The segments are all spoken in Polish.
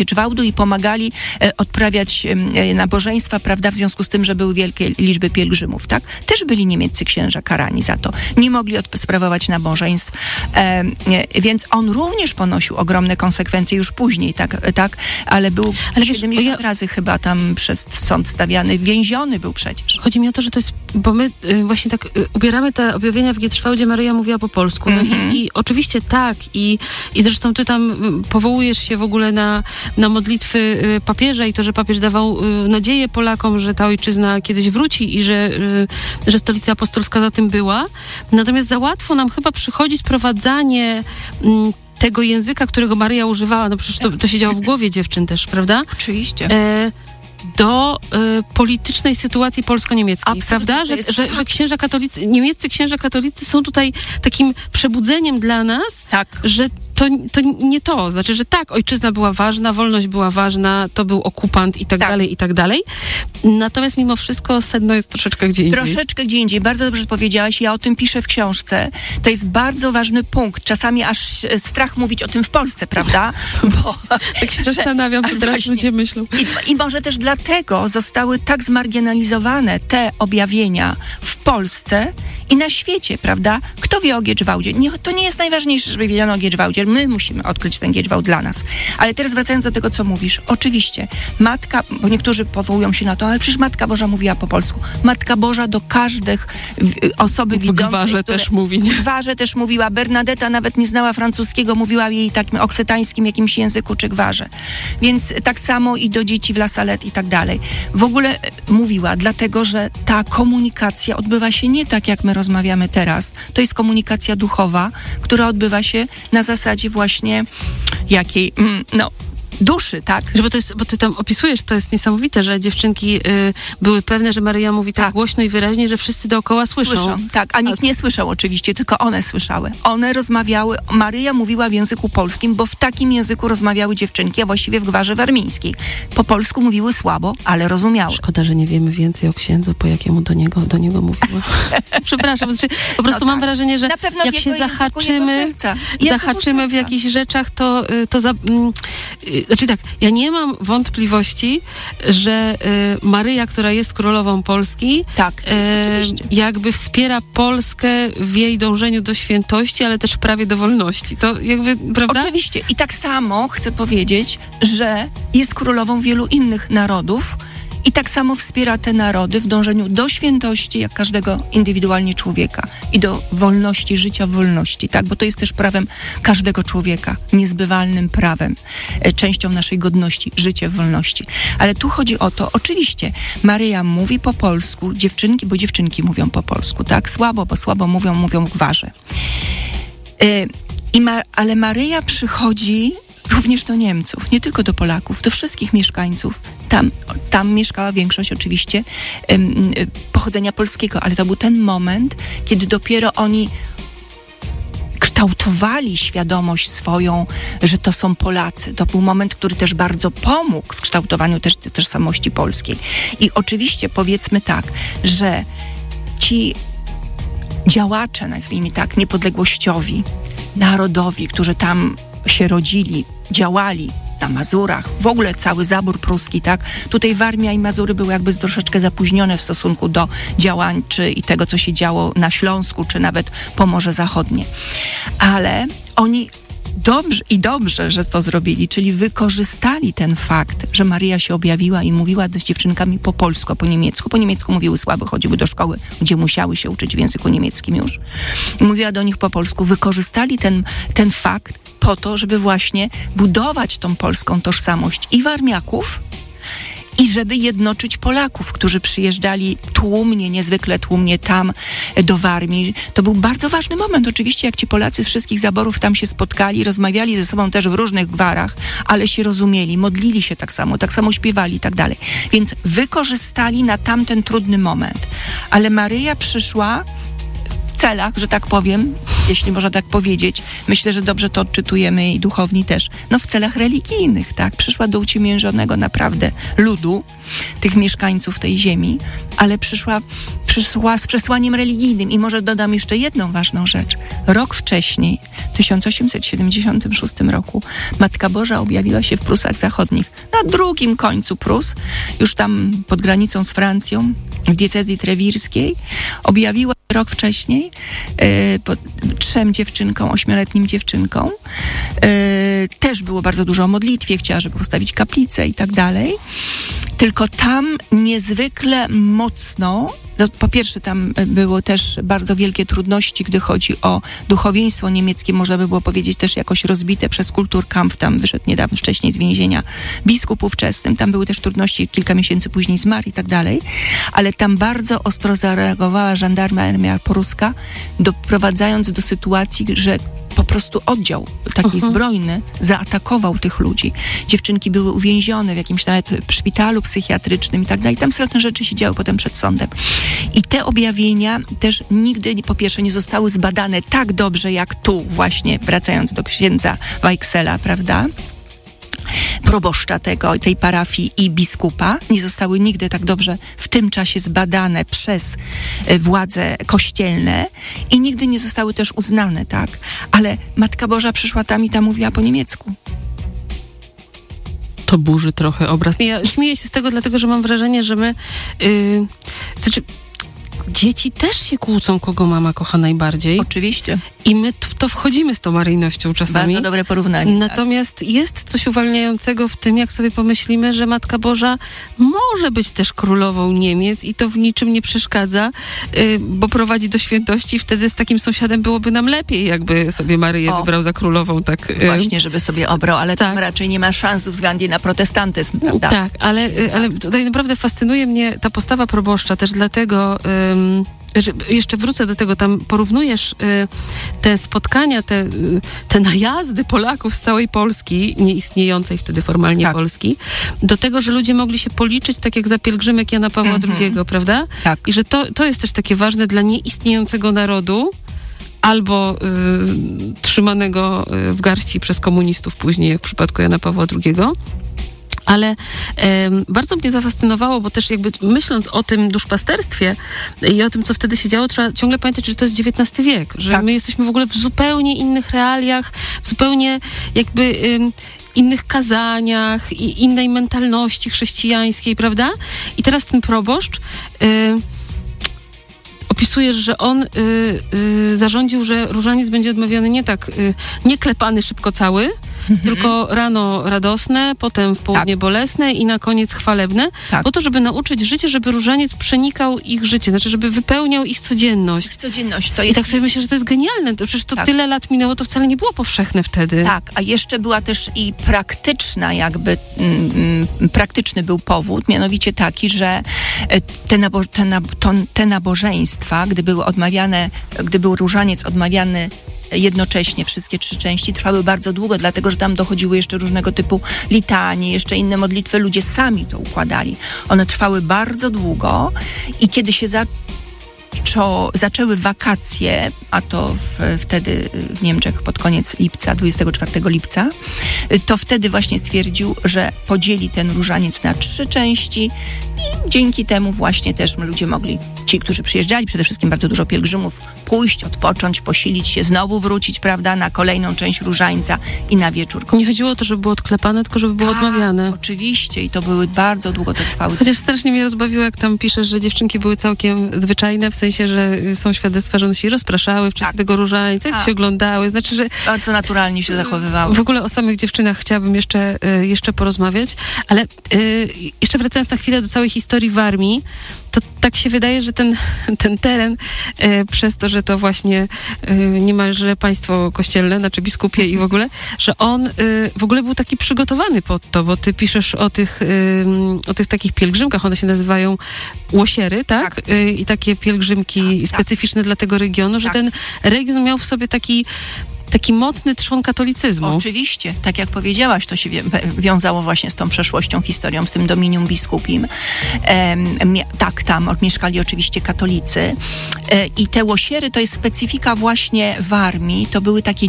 Gieczwałdu i pomagali odprawiać nabożeństwa, prawda, w związku z tym, że były wielkie liczby pielgrzymów, tak? Też byli niemieccy księża karani za to. Nie mogli sprawować nabożeństw, więc on również ponosił ogromne konsekwencje już później, tak? Ale był 70 razy chyba tam przez sąd stawiany, więziony był przecież. Chodzi mi o to, że to jest, bo my właśnie tak ubieramy te objawienia w Gieczwałdzie, Maryja mówiła po polsku. No i oczywiście tak, i zresztą ty tam powołujesz się w ogóle na modlitwy papieża i to, że papież dawał nadzieję Polakom, że ta ojczyzna kiedyś wróci i że Stolica Apostolska za tym była. Natomiast za łatwo nam chyba przychodzi sprowadzanie tego języka, którego Maryja używała, no przecież to się działo w głowie dziewczyn też, prawda? Oczywiście. Do politycznej sytuacji polsko-niemieckiej, prawda? Że księża katolicy, niemieccy księża katolicy są tutaj takim przebudzeniem dla nas, że to nie to. Znaczy, że tak, ojczyzna była ważna, wolność była ważna, to był okupant i tak dalej, i tak dalej. Natomiast mimo wszystko sedno jest troszeczkę gdzie indziej. Troszeczkę gdzie indziej. Bardzo dobrze powiedziałaś. Ja o tym piszę w książce. To jest bardzo ważny punkt. Czasami aż strach mówić o tym w Polsce, prawda? Bo tak się zastanawiam, co teraz ludzie myślą. I może też dlatego zostały tak zmarginalizowane te objawienia w Polsce i na świecie, prawda? Kto wie o Gieczwałdzie? To nie jest najważniejsze, żeby wiedziano o Gieczwałdzie. My musimy odkryć ten Gieczwałd dla nas. Ale teraz wracając do tego, co mówisz. Oczywiście, Matka, bo niektórzy powołują się na to, ale przecież Matka Boża mówiła po polsku. Matka Boża do każdej osoby widzącej. W Gwarze też mówi, nie? W Gwarze też mówiła. Bernadetta nawet nie znała francuskiego, mówiła jej takim oksytańskim jakimś języku czy Gwarze. Więc tak samo i do dzieci w La Salette i tak dalej. W ogóle mówiła, dlatego, że ta komunikacja odbywa się nie tak, jak my rozmawiamy teraz. To jest komunikacja duchowa, która odbywa się na zasadzie właśnie jakiej, duszy, tak? Bo ty tam opisujesz, to jest niesamowite, że dziewczynki były pewne, że Maryja mówi tak głośno i wyraźnie, że wszyscy dookoła słyszą. Tak, a nikt nie słyszał oczywiście, tylko one słyszały. One rozmawiały, Maryja mówiła w języku polskim, bo w takim języku rozmawiały dziewczynki, a właściwie w Gwarze Warmińskiej. Po polsku mówiły słabo, ale rozumiały. Szkoda, że nie wiemy więcej o księdzu, po jakiemu do niego mówiła. Przepraszam, po prostu mam wrażenie, że jak się zahaczymy w jakichś rzeczach, Znaczy tak, ja nie mam wątpliwości, że Maryja, która jest królową Polski, jakby wspiera Polskę w jej dążeniu do świętości, ale też w prawie do wolności. To jakby, prawda? Oczywiście. I tak samo chcę powiedzieć, że jest królową wielu innych narodów i tak samo wspiera te narody w dążeniu do świętości, jak każdego indywidualnie człowieka i do wolności, życia w wolności, tak? Bo to jest też prawem każdego człowieka, niezbywalnym prawem, częścią naszej godności, życie w wolności. Ale tu chodzi o to, oczywiście, Maryja mówi po polsku, bo dziewczynki mówią po polsku, tak? Słabo, bo słabo mówią w Gwarze. Ale Maryja przychodzi również do Niemców, nie tylko do Polaków, do wszystkich mieszkańców. Tam mieszkała większość oczywiście pochodzenia polskiego, ale to był ten moment, kiedy dopiero oni kształtowali świadomość swoją, że to są Polacy. To był moment, który też bardzo pomógł w kształtowaniu też tożsamości polskiej. I oczywiście powiedzmy tak, że ci działacze, nazwijmy tak, niepodległościowi, narodowi, którzy tam się rodzili, działali na Mazurach, w ogóle cały zabór pruski, tak? Tutaj Warmia i Mazury były jakby troszeczkę zapóźnione w stosunku do działań i tego, co się działo na Śląsku, czy nawet Pomorze Zachodnie. Ale oni dobrze, że to zrobili, czyli wykorzystali ten fakt, że Maryja się objawiła i mówiła z dziewczynkami po polsku, po niemiecku. Po niemiecku mówiły słabo, chodziły do szkoły, gdzie musiały się uczyć w języku niemieckim już. I mówiła do nich po polsku. Wykorzystali ten fakt po to, żeby właśnie budować tą polską tożsamość i Warmiaków, i żeby jednoczyć Polaków, którzy przyjeżdżali niezwykle tłumnie tam do Warmii. To był bardzo ważny moment. Oczywiście, jak ci Polacy z wszystkich zaborów tam się spotkali, rozmawiali ze sobą też w różnych gwarach, ale się rozumieli, modlili się tak samo śpiewali i tak dalej. Więc wykorzystali na tamten trudny moment. Ale Maryja przyszła w celach, że tak powiem, jeśli można tak powiedzieć, myślę, że dobrze to odczytujemy i duchowni też, w celach religijnych, tak? Przyszła do uciemiężonego naprawdę ludu, tych mieszkańców tej ziemi, ale przyszła przyszła z przesłaniem religijnym. I może dodam jeszcze jedną ważną rzecz. Rok wcześniej, w 1876 roku, Matka Boża objawiła się w Prusach Zachodnich, na drugim końcu Prus, już tam pod granicą z Francją, w diecezji trewirskiej. Objawiła rok wcześniej 3 dziewczynkom, 8-letnim dziewczynkom. Też było bardzo dużo o modlitwie, chciała, żeby postawić kaplicę i tak dalej. Tylko tam niezwykle mocno, po pierwsze tam było też bardzo wielkie trudności, gdy chodzi o duchowieństwo niemieckie, można by było powiedzieć też jakoś rozbite przez Kulturkampf, tam wyszedł niedawno wcześniej z więzienia biskup ówczesnym, tam były też trudności, kilka miesięcy później zmarł i tak dalej, ale tam bardzo ostro zareagowała żandarmeria pruska, doprowadzając do sytuacji, że po prostu oddział taki zbrojny zaatakował tych ludzi. Dziewczynki były uwięzione w jakimś nawet szpitalu psychiatrycznym i tak dalej. Tam straszne rzeczy się działy potem przed sądem. I te objawienia też nigdy, po pierwsze, nie zostały zbadane tak dobrze, jak tu właśnie, wracając do księdza Weichsela, prawda? Proboszcza tej parafii i biskupa, nie zostały nigdy tak dobrze w tym czasie zbadane przez władze kościelne i nigdy nie zostały też uznane, tak? Ale Matka Boża przyszła tam i tam mówiła po niemiecku. To burzy trochę obraz. Ja śmieję się z tego, dlatego że mam wrażenie, że my... Dzieci też się kłócą, kogo mama kocha najbardziej. Oczywiście. I my w to wchodzimy z tą maryjnością czasami. Bardzo dobre porównanie. Natomiast jest coś uwalniającego w tym, jak sobie pomyślimy, że Matka Boża może być też królową Niemiec i to w niczym nie przeszkadza, bo prowadzi do świętości. Wtedy z takim sąsiadem byłoby nam lepiej, jakby sobie Maryję wybrał za królową. Tak, właśnie, żeby sobie obrał, ale tam raczej nie ma szans względnie na protestantyzm, prawda? Tak, ale tutaj naprawdę fascynuje mnie ta postawa proboszcza też dlatego... że jeszcze wrócę do tego, tam porównujesz te spotkania, te najazdy Polaków z całej Polski, nieistniejącej wtedy formalnie Polski, do tego, że ludzie mogli się policzyć tak jak za pielgrzymek Jana Pawła II, prawda? Tak. I że to jest też takie ważne dla nieistniejącego narodu, albo trzymanego w garści przez komunistów później, jak w przypadku Jana Pawła II. Ale bardzo mnie zafascynowało, bo też jakby myśląc o tym duszpasterstwie i o tym, co wtedy się działo, trzeba ciągle pamiętać, że to jest XIX wiek, że my jesteśmy w ogóle w zupełnie innych realiach, w zupełnie jakby innych kazaniach i innej mentalności chrześcijańskiej, prawda? I teraz ten proboszcz opisujesz, że on zarządził, że różaniec będzie odmawiany nie klepany szybko cały, tylko rano radosne, potem w południe bolesne i na koniec chwalebne, po to, żeby nauczyć życie, żeby różaniec przenikał ich życie, znaczy, żeby wypełniał ich codzienność. To jest... I tak sobie myślę, że to jest genialne. To przecież to tyle lat minęło, to wcale nie było powszechne wtedy. Tak, a jeszcze była też i praktyczna jakby, praktyczny był powód, mianowicie taki, że te nabożeństwa, gdy był różaniec odmawiany jednocześnie, wszystkie 3 części trwały bardzo długo, dlatego że tam dochodziły jeszcze różnego typu litanie, jeszcze inne modlitwy, ludzie sami to układali. One trwały bardzo długo i kiedy się zaczęły wakacje, a to wtedy w Niemczech pod koniec lipca, 24 lipca, to wtedy właśnie stwierdził, że podzieli ten różaniec na 3 części i dzięki temu właśnie też ludzie mogli, ci, którzy przyjeżdżali, przede wszystkim bardzo dużo pielgrzymów, pójść, odpocząć, posilić się, znowu wrócić, prawda, na kolejną część różańca i na wieczór. Nie chodziło o to, żeby było odklepane, tylko żeby było odmawiane. Oczywiście i to były bardzo długo to trwały. Chociaż strasznie mnie rozbawiło, jak tam piszesz, że dziewczynki były całkiem zwyczajne, w sensie, że są świadectwa, że one się rozpraszały w czasie tego różańca, jak się oglądały, znaczy, że... Bardzo naturalnie się zachowywały. W ogóle o samych dziewczynach chciałabym jeszcze porozmawiać, ale jeszcze wracając na chwilę do całej historii w armii, to tak się wydaje, że ten teren, przez to, że to właśnie niemalże państwo kościelne, znaczy biskupie i w ogóle, że on w ogóle był taki przygotowany pod to, bo ty piszesz o tych takich pielgrzymkach, one się nazywają łosiery, tak? I takie pielgrzymki specyficzne dla tego regionu, że ten region miał w sobie taki taki mocny trzon katolicyzmu. Oczywiście, tak jak powiedziałaś, to się wiązało właśnie z tą przeszłością, historią, z tym dominium biskupim. Tak, tam mieszkali oczywiście katolicy. I te łosiery to jest specyfika właśnie Warmii. To były takie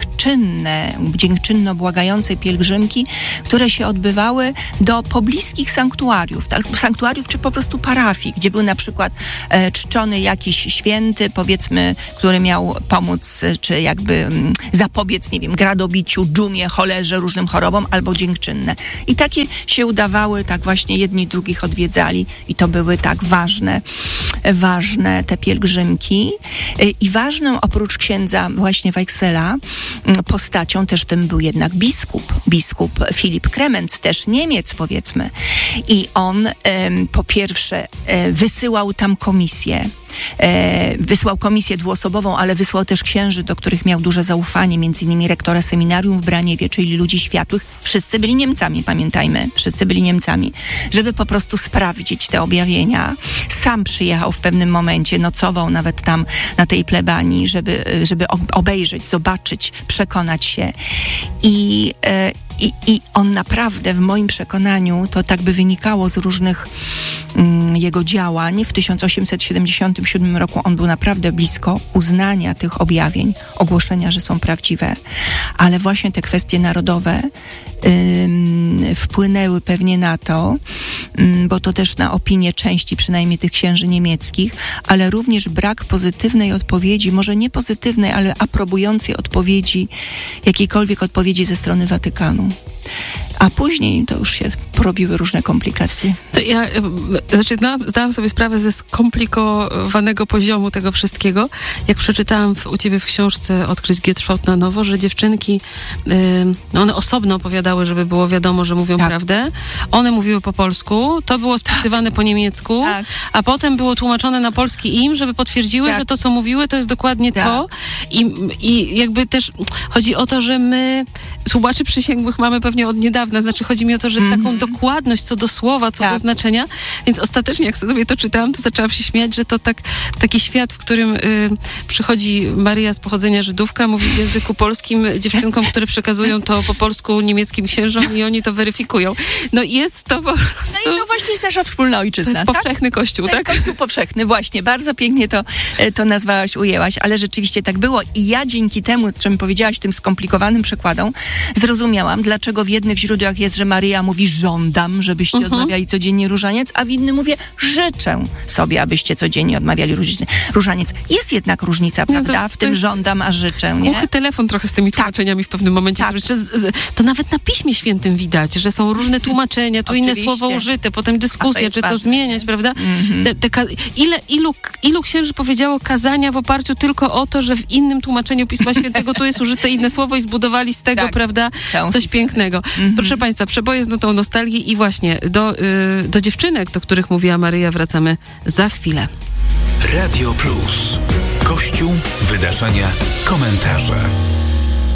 dziękczynno-błagające pielgrzymki, które się odbywały do pobliskich sanktuariów. Tak? Sanktuariów czy po prostu parafii, gdzie był na przykład czczony jakiś święty, powiedzmy, który miał pomóc, czy jakby zapobiec, nie wiem, gradobiciu, dżumie, cholerze, różnym chorobom, albo dziękczynne. I takie się udawały, tak właśnie jedni drugich odwiedzali i to były tak ważne te pielgrzymki. I ważną oprócz księdza właśnie Weichsela postacią też tym był jednak biskup Filip Kremenc, też Niemiec, powiedzmy. I on po pierwsze wysyłał tam komisję. Wysłał komisję dwuosobową, ale wysłał też księży, do których miał duże zaufanie, między innymi rektora seminarium w Braniewie, czyli ludzi światłych. Wszyscy byli Niemcami, pamiętajmy, wszyscy byli Niemcami, żeby po prostu sprawdzić te objawienia. Sam przyjechał w pewnym momencie, nocował nawet tam na tej plebanii, żeby obejrzeć, zobaczyć, przekonać się. I on naprawdę, w moim przekonaniu, to tak by wynikało z różnych jego działań. W 1877 roku on był naprawdę blisko uznania tych objawień, ogłoszenia, że są prawdziwe. Ale właśnie te kwestie narodowe wpłynęły pewnie na to, bo to też na opinię części przynajmniej tych księży niemieckich, ale również brak pozytywnej odpowiedzi, może nie pozytywnej, ale aprobującej odpowiedzi, jakiejkolwiek odpowiedzi ze strony Watykanu. A później to już się porobiły różne komplikacje. To ja zdałam sobie sprawę ze skomplikowanego poziomu tego wszystkiego, jak przeczytałam u ciebie w książce Odkryć Gierczwałd na nowo, że dziewczynki, one osobno opowiadały, żeby było wiadomo, że mówią prawdę. One mówiły po polsku, to było spisywane po niemiecku, a potem było tłumaczone na polski im, żeby potwierdziły, że to, co mówiły, to jest dokładnie to. I jakby też chodzi o to, że my tłumaczy przysięgłych mamy pewnie od niedawna, znaczy chodzi mi o to, że taką dokładność co do słowa, co do znaczenia, więc ostatecznie jak sobie to czytałam, to zaczęłam się śmiać, że to taki świat, w którym przychodzi Maryja z pochodzenia Żydówka, mówi w języku polskim dziewczynkom, które przekazują to po polsku niemieckim księżom i oni to weryfikują. No jest to po prostu... No i to właśnie jest nasza wspólna ojczyzna, to jest powszechny kościół, tak? To jest kościół powszechny, właśnie. Bardzo pięknie to nazwałaś, ujęłaś, ale rzeczywiście tak było. I ja dzięki temu, co mi powiedziałaś, tym skomplikowanym przekładom, zrozumiałam, dlaczego w jednych źródłach jest, że Maryja mówi żądam, żebyście odmawiali codziennie różaniec, a w innym mówię życzę sobie, abyście codziennie odmawiali różaniec. Jest jednak różnica, prawda? W tym żądam, a życzę, nie? Głuchy telefon trochę z tymi tłumaczeniami w pewnym momencie. To nawet na Piśmie Świętym widać, że są różne tłumaczenia, tu inne słowo użyte, potem dyskusje, czy to zmieniać, prawda? Ilu księży powiedziało kazania w oparciu tylko o to, że w innym tłumaczeniu Pisma Świętego tu jest użyte inne słowo i zbudowali z tego, prawda, coś pięknego. Proszę Państwa, przeboje z nutą nostalgii i właśnie do dziewczynek, do których mówiła Maryja, wracamy za chwilę. Radio Plus. Kościół, wydarzenia, komentarze.